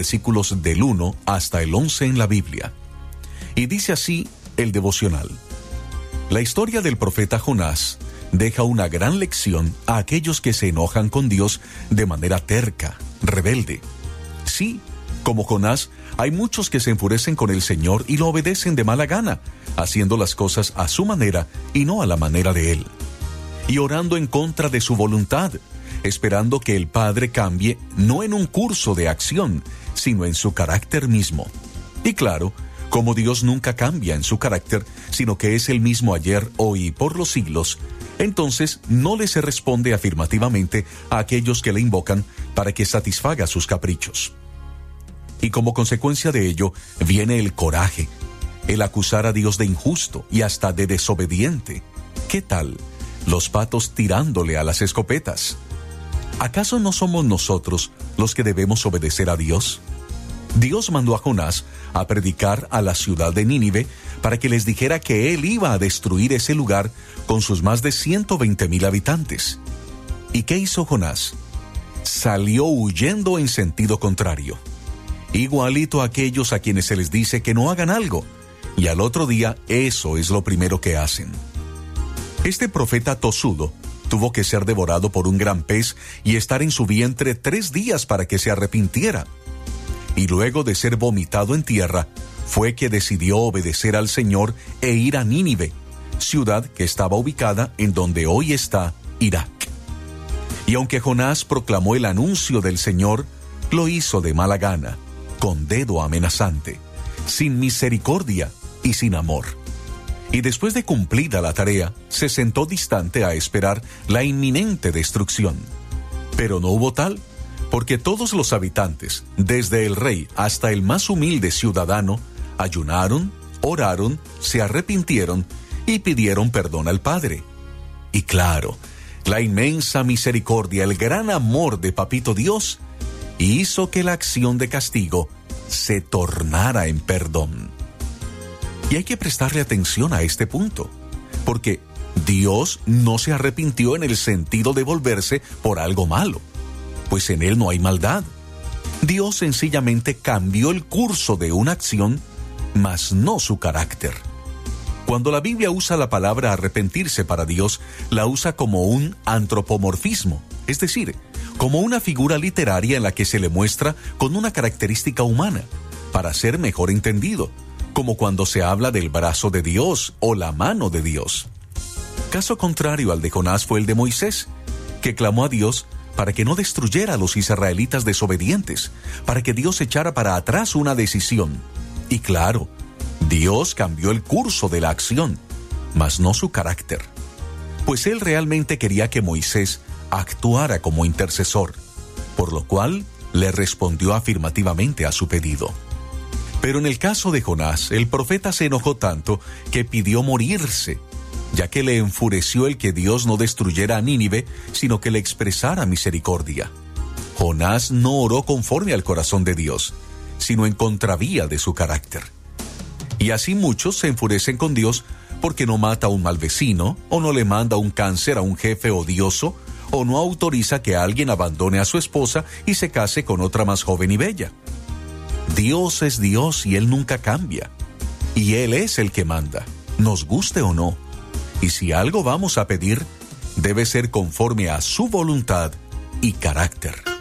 versículos del 1 hasta el 11 en la Biblia. Y dice así el devocional: la historia del profeta Jonás deja una gran lección a aquellos que se enojan con Dios de manera terca, rebelde. Sí, como Jonás, hay muchos que se enfurecen con el Señor y lo obedecen de mala gana, haciendo las cosas a su manera y no a la manera de Él, y orando en contra de su voluntad, esperando que el Padre cambie no en un curso de acción, sino en su carácter mismo. Y claro, como Dios nunca cambia en su carácter, sino que es el mismo ayer, hoy y por los siglos, entonces no le se responde afirmativamente a aquellos que le invocan para que satisfaga sus caprichos. Y como consecuencia de ello viene el coraje, el acusar a Dios de injusto y hasta de desobediente. ¿Qué tal los patos tirándole a las escopetas? ¿Acaso no somos nosotros los que debemos obedecer a Dios? Dios mandó a Jonás a predicar a la ciudad de Nínive para que les dijera que él iba a destruir ese lugar con sus más de 120,000 habitantes. ¿Y qué hizo Jonás? Salió huyendo en sentido contrario. Igualito a aquellos a quienes se les dice que no hagan algo, y al otro día eso es lo primero que hacen. Este profeta tosudo tuvo que ser devorado por un gran pez y estar en su vientre 3 días para que se arrepintiera. Y luego de ser vomitado en tierra, fue que decidió obedecer al Señor e ir a Nínive, ciudad que estaba ubicada en donde hoy está Irak. Y aunque Jonás proclamó el anuncio del Señor, lo hizo de mala gana, con dedo amenazante, sin misericordia y sin amor. Y después de cumplida la tarea, se sentó distante a esperar la inminente destrucción. Pero no hubo tal, porque todos los habitantes, desde el rey hasta el más humilde ciudadano, ayunaron, oraron, se arrepintieron y pidieron perdón al Padre. Y claro, la inmensa misericordia, el gran amor de Papito Dios, hizo que la acción de castigo se tornara en perdón. Y hay que prestarle atención a este punto, porque Dios no se arrepintió en el sentido de volverse por algo malo, pues en Él no hay maldad. Dios sencillamente cambió el curso de una acción, mas no su carácter. Cuando la Biblia usa la palabra arrepentirse para Dios, la usa como un antropomorfismo, es decir, como una figura literaria en la que se le muestra con una característica humana, para ser mejor entendido, como cuando se habla del brazo de Dios o la mano de Dios. Caso contrario al de Jonás fue el de Moisés, que clamó a Dios para que no destruyera a los israelitas desobedientes, para que Dios echara para atrás una decisión. Y claro, Dios cambió el curso de la acción, mas no su carácter, pues Él realmente quería que Moisés actuara como intercesor, por lo cual le respondió afirmativamente a su pedido. Pero en el caso de Jonás, el profeta se enojó tanto que pidió morirse, ya que le enfureció el que Dios no destruyera a Nínive, sino que le expresara misericordia. Jonás no oró conforme al corazón de Dios, sino en contravía de su carácter. Y así muchos se enfurecen con Dios porque no mata a un mal vecino, o no le manda un cáncer a un jefe odioso, o no autoriza que alguien abandone a su esposa y se case con otra más joven y bella. Dios es Dios y Él nunca cambia. Y Él es el que manda, nos guste o no. Y si algo vamos a pedir, debe ser conforme a su voluntad y carácter.